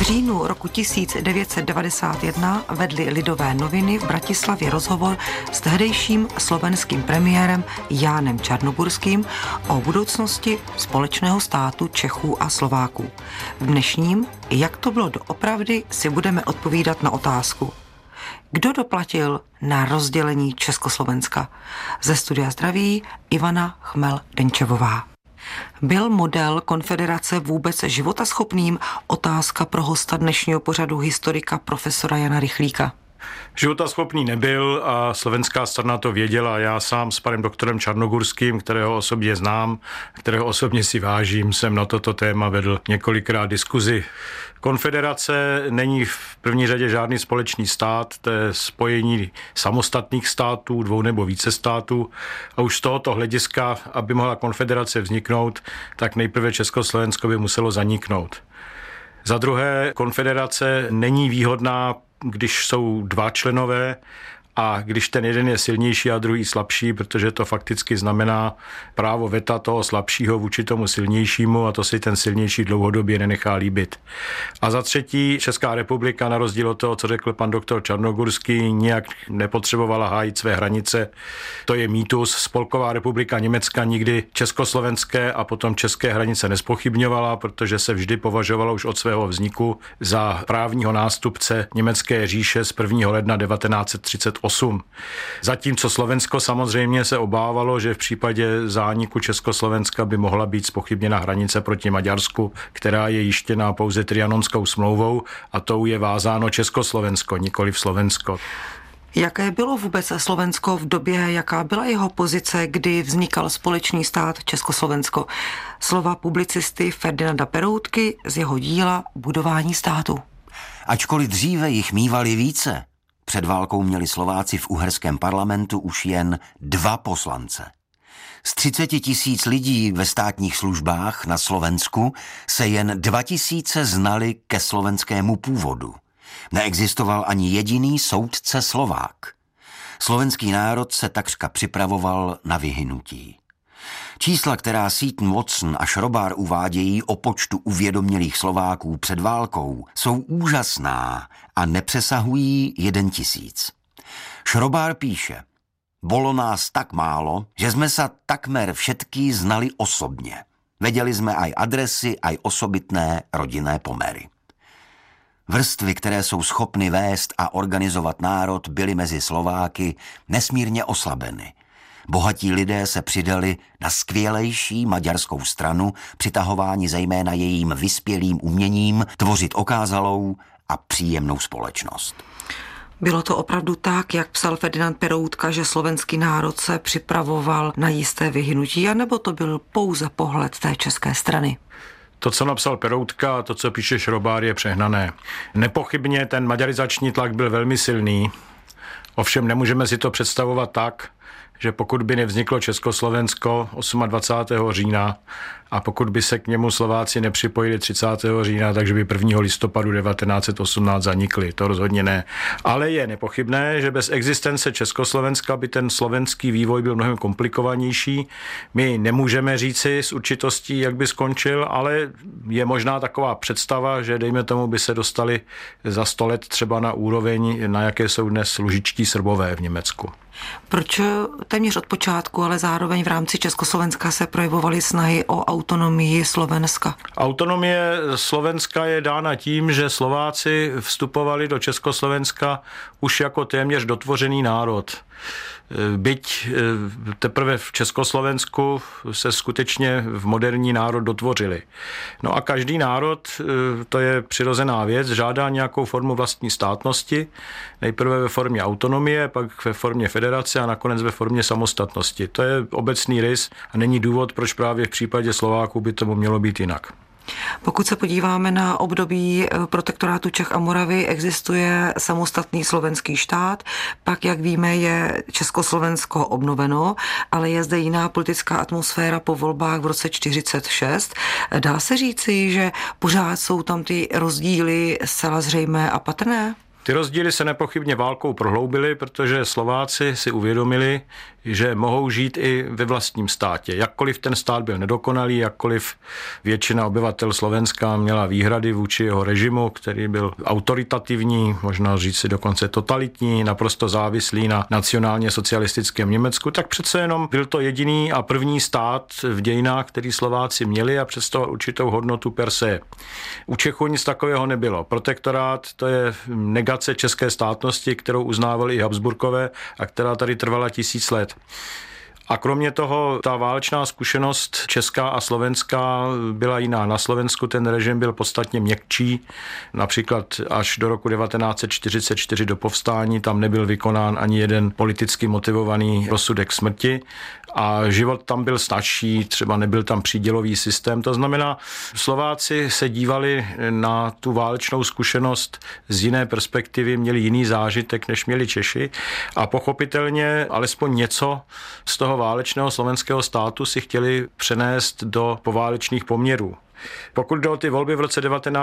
říjnu roku 1991 vedly Lidové noviny v Bratislavě rozhovor s tehdejším slovenským premiérem Jánem Čarnogurským o budoucnosti společného státu Čechů a Slováků. V dnešním Jak to bylo doopravdy si budeme odpovídat na otázku: kdo doplatil na rozdělení Československa? Ze studia zdraví Ivana Chmel-Denčevová. Byl model konfederace vůbec životaschopným? Otázka pro hosta dnešního pořadu, historika profesora Jana Rychlíka. Životaschopný nebyl a slovenská strana to věděla. Já sám s panem doktorem Čarnogurským, kterého osobně znám, kterého osobně si vážím, jsem na toto téma vedl několikrát diskuzi. Konfederace není v první řadě žádný společný stát, to je spojení samostatných států, dvou nebo více států. A už z tohoto hlediska, aby mohla konfederace vzniknout, tak nejprve Československo by muselo zaniknout. Za druhé, konfederace není výhodná, když jsou dva členové a když ten jeden je silnější a druhý slabší, protože to fakticky znamená právo veta toho slabšího vůči tomu silnějšímu a to si ten silnější dlouhodobě nenechá líbit. A za třetí, Česká republika, na rozdíl od toho, co řekl pan doktor Čarnogurský, nijak nepotřebovala hájit své hranice. To je mýtus. Spolková republika Německa nikdy československé a potom české hranice nespochybňovala, protože se vždy považovalo už od svého vzniku za právního nástupce Německé říše z 1. ledna 1938. Zatímco Slovensko samozřejmě se obávalo, že v případě zániku Československa by mohla být zpochybněna hranice proti Maďarsku, která je jištěná pouze Trianonskou smlouvou a tou je vázáno Československo, nikoliv Slovensko. Jaké bylo vůbec Slovensko v době, jaká byla jeho pozice, kdy vznikal společný stát Československo? Slova publicisty Ferdinanda Peroutky z jeho díla Budování státu. Ačkoliv dříve jich mívali více, před válkou měli Slováci v uherském parlamentu už jen 2 poslance. Z 30 000 lidí ve státních službách na Slovensku se jen 2 000 znali ke slovenskému původu. Neexistoval ani jediný soudce Slovák. Slovenský národ se takřka připravoval na vyhynutí. Čísla, která Seaton, Watson a Šrobár uvádějí o počtu uvědomělých Slováků před válkou, jsou úžasná a nepřesahují 1 000. Šrobár píše: bolo nás tak málo, že sme sa takmer všetký znali osobně. Vedeli jsme aj adresy, aj osobitné rodinné pomery. Vrstvy, které jsou schopny vést a organizovat národ, byly mezi Slováky nesmírně oslabeny. Bohatí lidé se přidali na skvělejší maďarskou stranu, přitahováni zejména jejím vyspělým uměním tvořit okázalou a příjemnou společnost. Bylo to opravdu tak, jak psal Ferdinand Peroutka, že slovenský národ se připravoval na jisté vyhynutí, anebo to byl pouze pohled té české strany? To, co napsal Peroutka a to, co píše Šrobár, je přehnané. Nepochybně ten maďarizační tlak byl velmi silný, ovšem nemůžeme si to představovat tak, že pokud by nevzniklo Československo 28. října a pokud by se k němu Slováci nepřipojili 30. října, takže by 1. listopadu 1918 zanikli. To rozhodně ne. Ale je nepochybné, že bez existence Československa by ten slovenský vývoj byl mnohem komplikovanější. My nemůžeme říci s určitostí, jak by skončil, ale je možná taková představa, že dejme tomu by se dostali za 100 let třeba na úroveň, na jaké jsou dnes lužičtí Srbové v Německu. Proč téměř od počátku, ale zároveň v rámci Československa se projevovaly snahy o autonomii Slovenska? Autonomie Slovenska je dána tím, že Slováci vstupovali do Československa už jako téměř dotvořený národ. Byť teprve v Československu se skutečně v moderní národ dotvořili. No a každý národ, to je přirozená věc, žádá nějakou formu vlastní státnosti, nejprve ve formě autonomie, pak ve formě federace a nakonec ve formě samostatnosti. To je obecný rys a není důvod, proč právě v případě Slováků by tomu mělo být jinak. Pokud se podíváme na období protektorátu Čech a Moravy, existuje samostatný slovenský štát, pak, jak víme, je Československo obnoveno, ale je zde jiná politická atmosféra po volbách v roce 1946. Dá se říci, že pořád jsou tam ty rozdíly zcela zřejmé a patrné? Ty rozdíly se nepochybně válkou prohloubily, protože Slováci si uvědomili, že mohou žít i ve vlastním státě. Jakkoliv ten stát byl nedokonalý, jakkoliv většina obyvatel Slovenska měla výhrady vůči jeho režimu, který byl autoritativní, možná říct si dokonce totalitní, naprosto závislý na nacionálně socialistickém Německu, tak přece jenom byl to jediný a první stát v dějinách, který Slováci měli a představoval určitou hodnotu per se. U Čechů nic takového nebylo. Protektorát, to je negace české státnosti, kterou uznávali i Habsburkové a která tady trvala 1000 let. A kromě toho ta válečná zkušenost česká a slovenská byla jiná. Na Slovensku ten režim byl podstatně měkčí, například až do roku 1944 do povstání tam nebyl vykonán ani jeden politicky motivovaný rozsudek smrti a život tam byl snazší, třeba nebyl tam přídělový systém. To znamená, Slováci se dívali na tu válečnou zkušenost z jiné perspektivy, měli jiný zážitek, než měli Češi a pochopitelně alespoň něco z toho válečného slovenského státu si chtěli přenést do poválečných poměrů. Pokud jde o ty volby v roce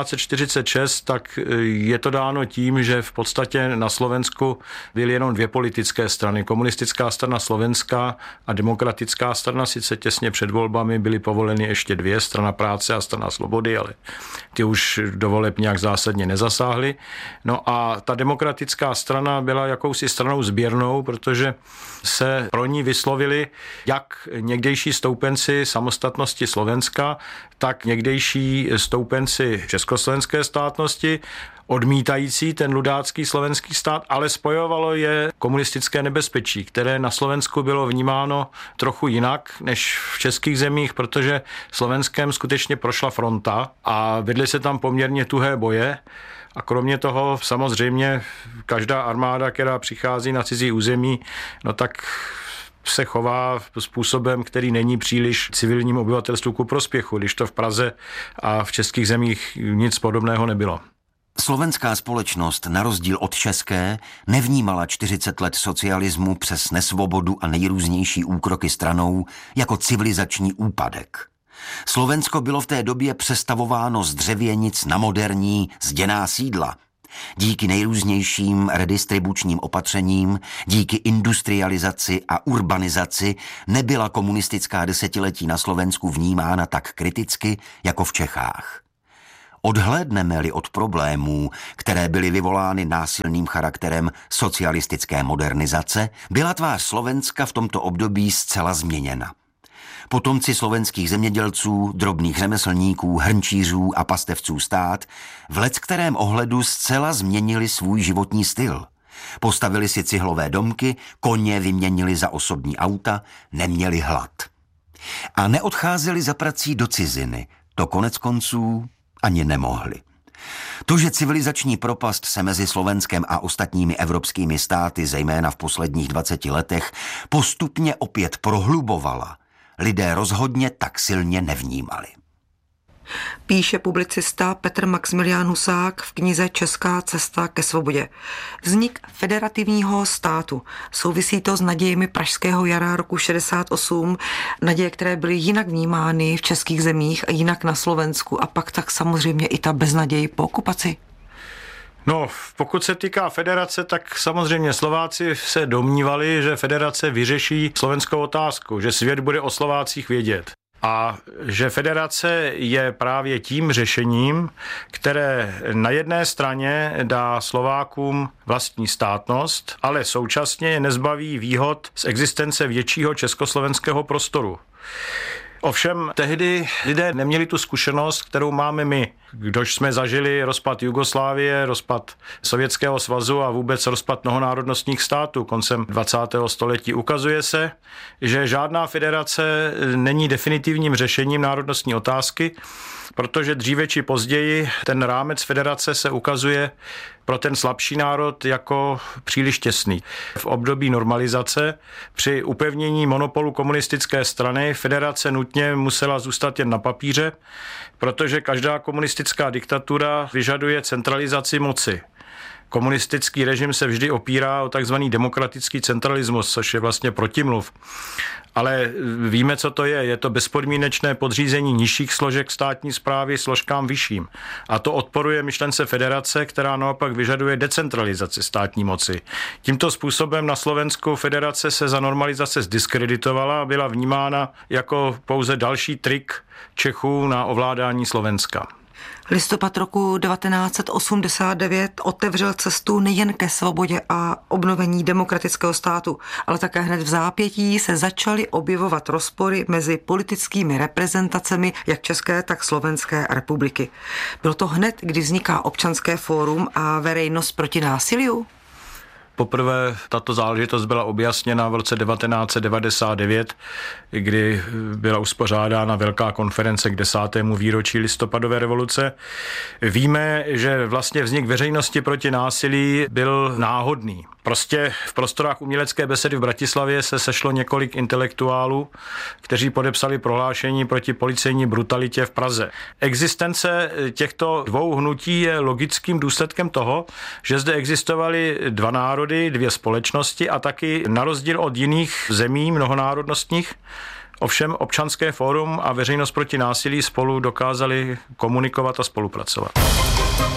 1946, tak je to dáno tím, že v podstatě na Slovensku byly jenom dvě politické strany. Komunistická strana Slovenska a Demokratická strana, sice těsně před volbami byly povoleny ještě dvě, Strana práce a Strana slobody, ale ty už do voleb nějak zásadně nezasáhly. No a ta Demokratická strana byla jakousi stranou sběrnou, protože se pro ní vyslovili jak někdejší stoupenci samostatnosti Slovenska, tak někdejší stoupenci československé státnosti, odmítající ten ludácký slovenský stát, ale spojovalo je komunistické nebezpečí, které na Slovensku bylo vnímáno trochu jinak než v českých zemích, protože Slovenskem skutečně prošla fronta a vedly se tam poměrně tuhé boje. A kromě toho samozřejmě každá armáda, která přichází na cizí území, no tak se chová způsobem, který není příliš civilnímu obyvatelstvu ku prospěchu, když to v Praze a v českých zemích nic podobného nebylo. Slovenská společnost na rozdíl od české nevnímala 40 let socialismu přes nesvobodu a nejrůznější úkroky stranou jako civilizační úpadek. Slovensko bylo v té době přestavováno z dřevěnic na moderní zděná sídla. Díky nejrůznějším redistribučním opatřením, díky industrializaci a urbanizaci nebyla komunistická desetiletí na Slovensku vnímána tak kriticky jako v Čechách. Odhlédneme-li od problémů, které byly vyvolány násilným charakterem socialistické modernizace, byla tvář Slovenska v tomto období zcela změněna. Potomci slovenských zemědělců, drobných řemeslníků, hrnčířů a pastevců stát v leckterém ohledu zcela změnili svůj životní styl. Postavili si cihlové domky, koně vyměnili za osobní auta, neměli hlad. A neodcházeli za prací do ciziny, to konec konců ani nemohli. To, že civilizační propast se mezi Slovenskem a ostatními evropskými státy, zejména v posledních 20 letech, postupně opět prohlubovala, lidé rozhodně tak silně nevnímali. Píše publicista Petr Maximilián Husák v knize Česká cesta ke svobodě. Vznik federativního státu. Souvisí to s nadějemi pražského jara roku 68, naděje, které byly jinak vnímány v českých zemích a jinak na Slovensku a pak tak samozřejmě i ta beznaděj po okupaci. No, pokud se týká federace, tak samozřejmě Slováci se domnívali, že federace vyřeší slovenskou otázku, že svět bude o Slovácích vědět. A že federace je právě tím řešením, které na jedné straně dá Slovákům vlastní státnost, ale současně je nezbaví výhod z existence většího československého prostoru. Ovšem tehdy lidé neměli tu zkušenost, kterou máme my. Kdož jsme zažili rozpad Jugoslávie, rozpad Sovětského svazu a vůbec rozpad mnohonárodnostních států koncem 20. století. Ukazuje se, že žádná federace není definitivním řešením národnostní otázky, protože dříve či později ten rámec federace se ukazuje pro ten slabší národ jako příliš těsný. V období normalizace při upevnění monopolu komunistické strany federace nutně musela zůstat jen na papíře, protože každá komunistická diktatura vyžaduje centralizaci moci. Komunistický režim se vždy opírá o takzvaný demokratický centralismus, což je vlastně protimluv. Ale víme, co to je. Je to bezpodmínečné podřízení nižších složek státní správy složkám vyšším. A to odporuje myšlence federace, která naopak vyžaduje decentralizaci státní moci. Tímto způsobem na Slovensku federace se za normalizace zdiskreditovala a byla vnímána jako pouze další trik Čechů na ovládání Slovenska. Listopad roku 1989 otevřel cestu nejen ke svobodě a obnovení demokratického státu, ale také hned v zápětí se začaly objevovat rozpory mezi politickými reprezentacemi jak České, tak Slovenské republiky. Bylo to hned, kdy vzniká Občanské fórum a Veřejnost proti násiliu? Poprvé tato záležitost byla objasněna v roce 1999, kdy byla uspořádána velká konference k 10. výročí listopadové revoluce. Víme, že vlastně vznik Veřejnosti proti násilí byl náhodný. Prostě v prostorách umělecké besedy v Bratislavě se sešlo několik intelektuálů, kteří podepsali prohlášení proti policejní brutalitě v Praze. Existence těchto dvou hnutí je logickým důsledkem toho, že zde existovaly dva národy, dvě společnosti a taky na rozdíl od jiných zemí mnohonárodnostních, ovšem Občanské fórum a Veřejnost proti násilí spolu dokázali komunikovat a spolupracovat.